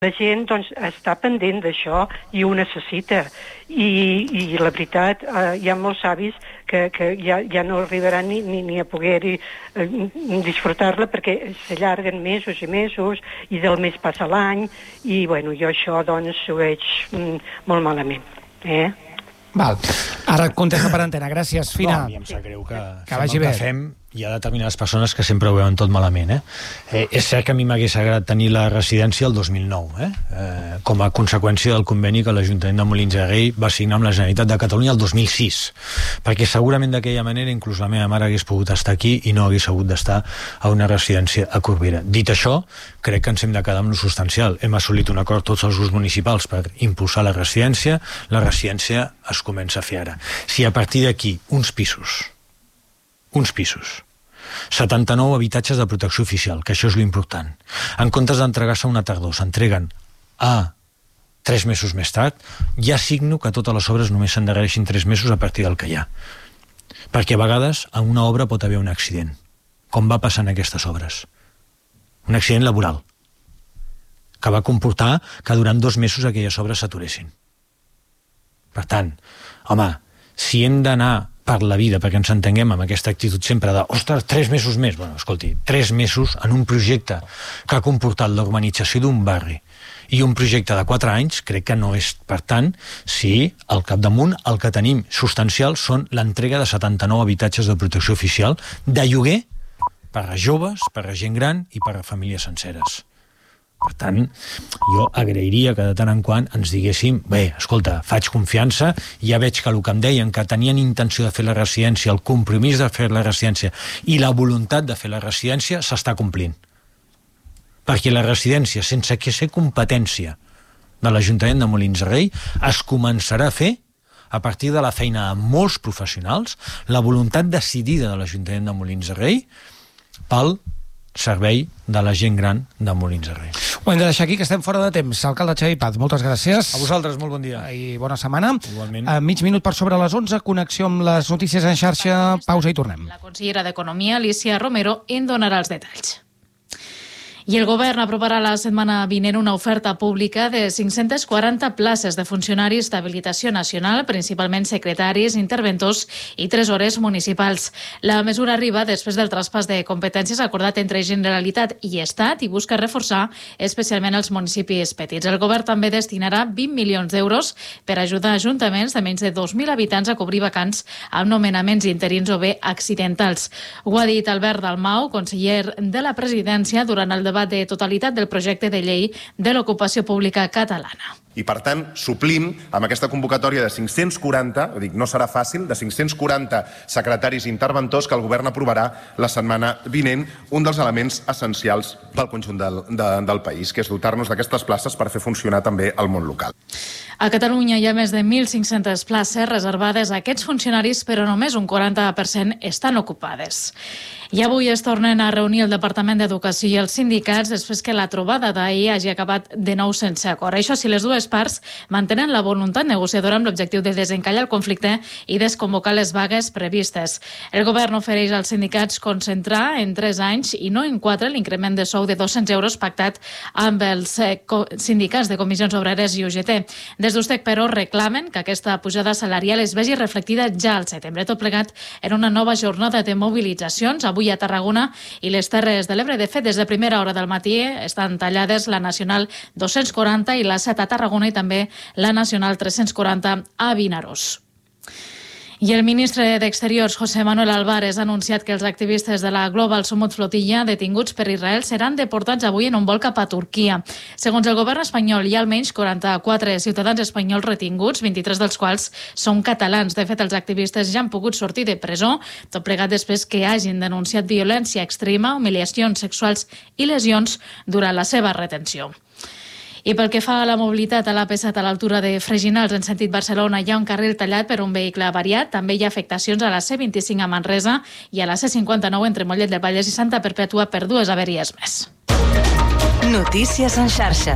La gent doncs, està pendent d'això i ho necessita. I la veritat, hi ha molts avis que ja no arribaran ni a poder disfrutar-la perquè s'allarguen mesos i mesos i del mes passa l'any i bueno, jo això doncs ho veig molt malament. Val. Ara et contesta per antena. Gràcies, Fina. No, a mi em sap greu que vagi bé. Hi ha determinades persones que sempre ho veuen tot malament. És cert que a mi m'hagués agradat tenir la residència el 2009, com a conseqüència del conveni que l'Ajuntament de Molins de Rei va signar amb la Generalitat de Catalunya el 2006, perquè segurament d'aquella manera inclús la meva mare hagués pogut estar aquí i no hagués hagut d'estar a una residència a Corbera. Dit això, crec que ens hem de quedar amb lo substancial. Hem assolit un acord tots els grups municipals per impulsar la residència es comença a fer ara. Si a partir d'aquí uns pisos, 79 habitatges de protecció oficial, que això és l'important, en comptes d'entregar-se una tardor, s'entreguen a 3 mesos més tard, ja signo que totes les obres només s'endarrereixin 3 mesos a partir del que hi ha. Perquè a vegades en una obra pot haver un accident, com va passar en aquestes obres. Un accident laboral, que va comportar que durant 2 mesos aquelles obres s'aturessin. Per tant, home, si hem d'anar per la vida, perquè ens entenguem amb aquesta actitud sempre de, ostres, 3 mesos més. Bueno, escolti, 3 mesos en un projecte que ha comportat l'urbanització d'un barri i un projecte de 4 anys, crec que no és, per tant, si al capdamunt el que tenim substancial són l'entrega de 79 habitatges de protecció oficial de lloguer per a joves, per a gent gran i per a famílies senceres. Per tant, jo agrairia que de tant en quant ens diguéssim, bé, escolta, faig confiança, ja veig que el que em deien, que tenien intenció de fer la residència, el compromís de fer la residència i la voluntat de fer la residència s'està complint. Perquè la residència, sense que ser competència de l'Ajuntament de Molins de Rei, es començarà a fer a partir de la feina de molts professionals, la voluntat decidida de l'Ajuntament de Molins de Rei pel servei de la gent gran de Molins de Rei. Ho hem de deixar aquí, que estem fora de temps. Alcalde Xavi Paz, moltes gràcies. A vosaltres, molt bon dia. I bona setmana. Igualment. Mig minut per sobre les 11, connexió amb les notícies en xarxa, pausa i tornem. La consellera d'Economia, Alicia Romero, en donarà els detalls. I el govern aprovarà la setmana vinent una oferta pública de 540 places de funcionaris d'habilitació nacional, principalment secretaris, interventors i tresores municipals. La mesura arriba després del traspàs de competències acordat entre Generalitat i Estat i busca reforçar especialment els municipis petits. El govern també destinarà 20 milions d'euros per ajudar ajuntaments de menys de 2.000 habitants a cobrir vacants amb nomenaments interins o bé accidentals. Ho ha dit Albert Dalmau, conseller de la Presidència, durant el debat de totalitat del projecte de llei de l'ocupació pública catalana. I, per tant, suplim amb aquesta convocatòria de 540, dic, no serà fàcil, de 540 secretaris i interventors que el govern aprovarà la setmana vinent, un dels elements essencials pel conjunt del país, que és dotar-nos d'aquestes places per fer funcionar també el món local. A Catalunya hi ha més de 1.500 places reservades a aquests funcionaris, però només un 40% estan ocupades. I avui es tornen a reunir el Departament d'Educació i els sindicats després que la trobada d'ahir hagi acabat de nou sense acord. Això si les dues parts mantenen la voluntat negociadora amb l'objectiu de desencallar el conflicte i desconvocar les vagues previstes. El govern ofereix als sindicats concentrar en 3 anys i no en 4 l'increment de sou de 200 euros pactat amb els sindicats de comissions obreres i UGT. Des d'USTEC, però, reclamen que aquesta pujada salarial es vegi reflectida ja al setembre. Tot plegat en una nova jornada de mobilitzacions, avui a Tarragona i les Terres de l'Ebre. De fet, des de primera hora del matí estan tallades la Nacional 240 i la 7 a Tarragona i també la Nacional 340 a Vinaròs. I el ministre d'Exteriors, José Manuel Álvarez, ha anunciat que els activistes de la Global Summit Flotilla detinguts per Israel seran deportats avui en un vol cap a Turquia. Segons el govern espanyol, hi ha almenys 44 ciutadans espanyols retinguts, 23 dels quals són catalans. De fet, els activistes ja han pogut sortir de presó, tot plegat després que hagin denunciat violència extrema, humiliacions sexuals i lesions durant la seva retenció. I pel que fa a la mobilitat a l'AP7 a l'altura de Freginals en sentit Barcelona hi ha un carril tallat per un vehicle avariat. També hi ha afectacions a la C25 a Manresa i a la C59 entre Mollet del Vallès i Santa Perpètua per 2 avaries més. Notícies en xarxa.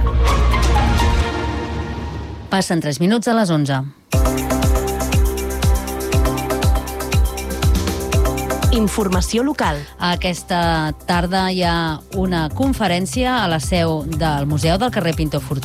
Passen 3 minuts a les 11. Informació local. Aquesta tarda hi ha una conferència a la seu del Museu del carrer Pintor Fortuny